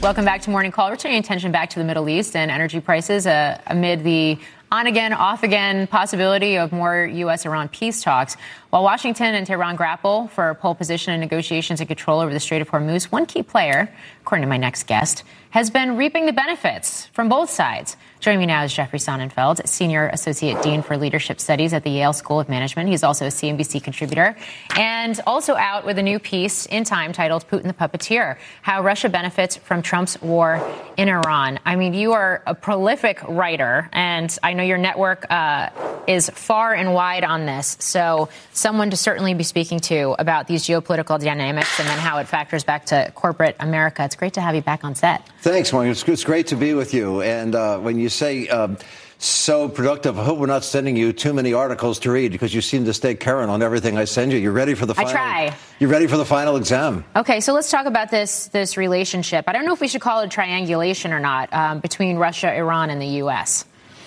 Welcome back to Morning Call. We're turning attention back to the Middle East and energy prices amid the on-again, off-again possibility of more U.S.-Iran peace talks. While Washington and Tehran grapple for pole position in negotiations and control over the Strait of Hormuz, one key player, according to my next guest, has been reaping the benefits from both sides. Joining me now is Jeffrey Sonnenfeld, Senior Associate Dean for Leadership Studies at the Yale School of Management. He's also a CNBC contributor and also out with a new piece in Time titled Putin the Puppeteer, How Russia Benefits from Trump's War in Iran. I mean, you are a prolific writer, and I know your network is far and wide on this. So someone to certainly be speaking to about these geopolitical dynamics and then how it factors back to corporate America. It's great to have you back on set. Thanks, Morgan. It's great to be with you. And when you say so productive, I hope we're not sending you too many articles to read because you seem to stay current on everything I send you. You're ready for the final. I try. You're ready for the final exam. Okay, so let's talk about this relationship. I don't know if we should call it triangulation or not between Russia, Iran, and the U.S.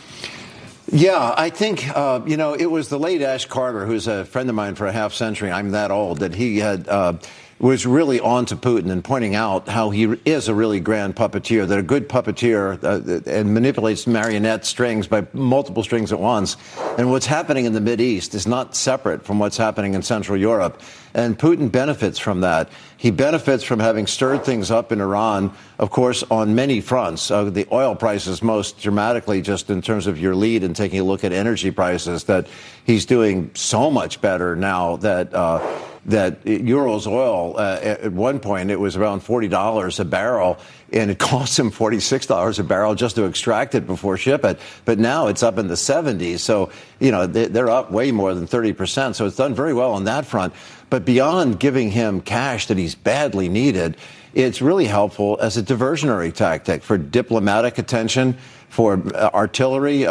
Yeah, I think, it was the late Ash Carter, who's a friend of mine for a half century. I'm that old, that he had was really on to Putin and pointing out how he is a really grand puppeteer, that a good puppeteer and manipulates marionette strings by multiple strings at once. And what's happening in the Mideast is not separate from what's happening in Central Europe. And Putin benefits from that. He benefits from having stirred things up in Iran, of course, on many fronts. The oil prices most dramatically, just in terms of your lead and taking a look at energy prices, that he's doing so much better now that Urals oil, at one point, it was around $40 a barrel, and it cost him $46 a barrel just to extract it before ship it. But now it's up in the 70s. So, they're up way more than 30%. So it's done very well on that front. But beyond giving him cash that he's badly needed, it's really helpful as a diversionary tactic for diplomatic attention, for artillery.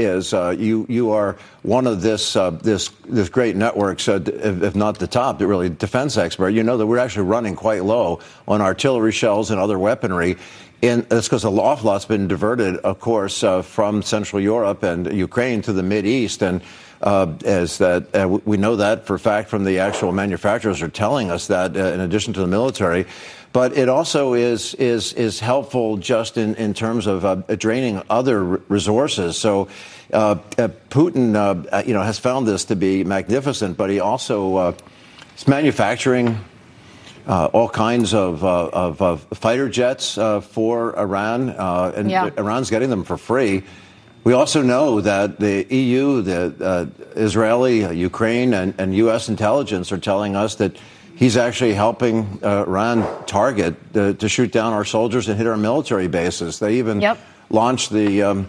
You are one of this great networks, if not the top, really defense expert. You know that we're actually running quite low on artillery shells and other weaponry. And that's because an awful lot's been diverted, of course, from Central Europe and Ukraine to the Mideast. And we know that for a fact from the actual manufacturers are telling us that in addition to the military. But it also is helpful just in terms of draining other resources. So Putin, has found this to be magnificent, but he also is manufacturing all kinds of fighter jets for Iran, and Iran's getting them for free. We also know that the EU, the Israeli, Ukraine, and U.S. intelligence are telling us that he's actually helping Iran target to shoot down our soldiers and hit our military bases. They even launched a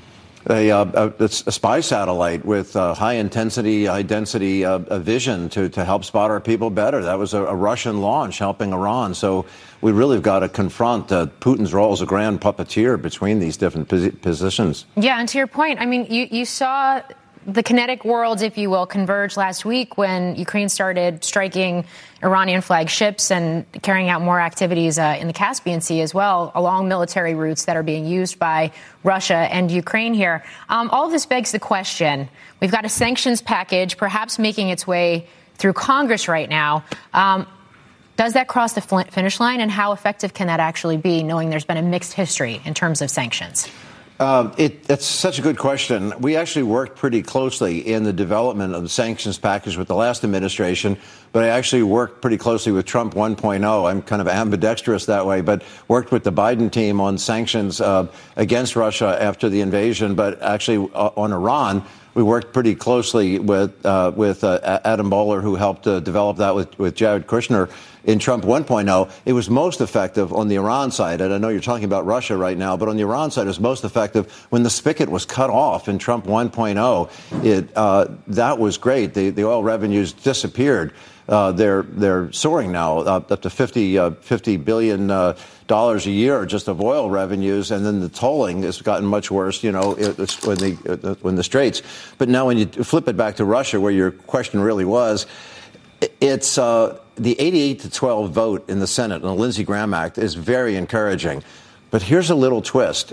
spy satellite with high-intensity, high-density vision to help spot our people better. That was a Russian launch helping Iran. So we really have got to confront Putin's role as a grand puppeteer between these different positions. Yeah, and to your point, I mean, you saw the kinetic worlds, if you will, converge last week when Ukraine started striking Iranian flag ships and carrying out more activities in the Caspian Sea as well, along military routes that are being used by Russia and Ukraine here. All of this begs the question. We've got a sanctions package perhaps making its way through Congress right now. Does that cross the finish line, and how effective can that actually be, knowing there's been a mixed history in terms of sanctions? That's such a good question. We actually worked pretty closely in the development of the sanctions package with the last administration, but I actually worked pretty closely with Trump 1.0. I'm kind of ambidextrous that way, but worked with the Biden team on sanctions against Russia after the invasion. But actually on Iran, we worked pretty closely with Adam Boehler, who helped develop that with Jared Kushner in Trump 1.0. It was most effective on the Iran side. And I know you're talking about Russia right now, but on the Iran side, it was most effective when the spigot was cut off in Trump 1.0. That was great. The oil revenues disappeared. They're soaring now up to $50 billion a year just of oil revenues, and then the tolling has gotten much worse. When the Straits. But now, when you flip it back to Russia, where your question really was, it's the 88-12 vote in the Senate on the Lindsey Graham Act is very encouraging. But here's a little twist.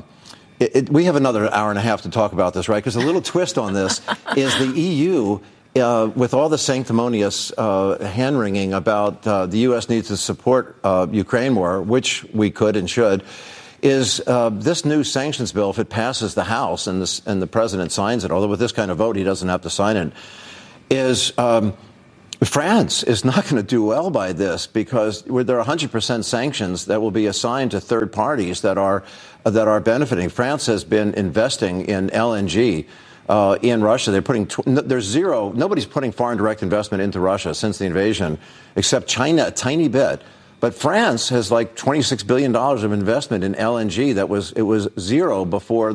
We have another hour and a half to talk about this, right? Because a little twist on this is the EU with all the sanctimonious hand-wringing about the U.S. needs to support Ukraine more, which we could and should, is this new sanctions bill, if it passes the House and the president signs it, although with this kind of vote he doesn't have to sign it, is France is not going to do well by this, because there are 100% sanctions that will be assigned to third parties that are benefiting. France has been investing in LNG in Russia. Nobody's putting foreign direct investment into Russia since the invasion, except China a tiny bit. But France has like $26 billion of investment in LNG. It was zero before,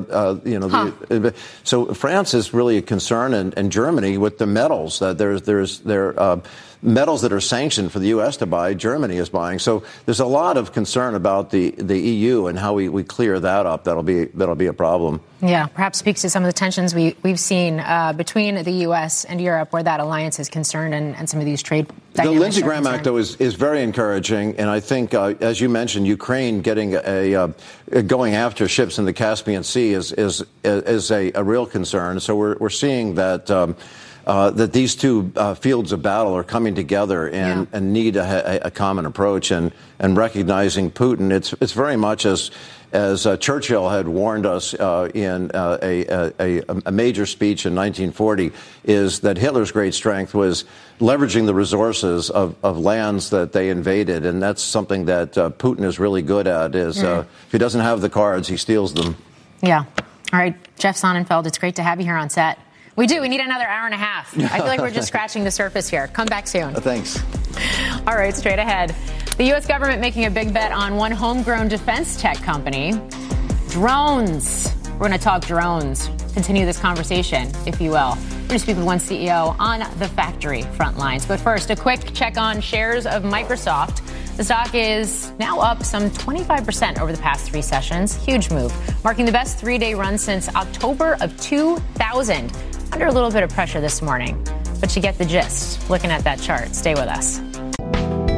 so France is really a concern, and Germany with the metals. There metals that are sanctioned for the U.S. to buy, Germany is buying. So there's a lot of concern about the EU and how we clear that up. That'll be a problem. Yeah, perhaps speaks to some of the tensions we've seen between the U.S. and Europe, where that alliance is concerned, and some of these trade dynamics. The Lindsey Graham Act, though, is very encouraging, and I think, as you mentioned, Ukraine getting going after ships in the Caspian Sea is a real concern. So we're seeing that that these two fields of battle are coming together and need a common approach, and recognizing Putin. It's very much as Churchill had warned us in a major speech in 1940, is that Hitler's great strength was leveraging the resources of lands that they invaded, and that's something that Putin is really good at. If he doesn't have the cards, he steals them. Yeah. All right, Jeff Sonnenfeld, it's great to have you here on set. We do. We need another hour and a half. I feel like we're just scratching the surface here. Come back soon. Thanks. All right, straight ahead. The U.S. government making a big bet on one homegrown defense tech company. Drones. We're going to talk drones. Continue this conversation, if you will. We're going to speak with one CEO on the factory front lines. But first, a quick check on shares of Microsoft. The stock is now up some 25% over the past 3 sessions. Huge move, marking the best 3-day run since October of 2000. Under a little bit of pressure this morning, but you get the gist looking at that chart. Stay with us.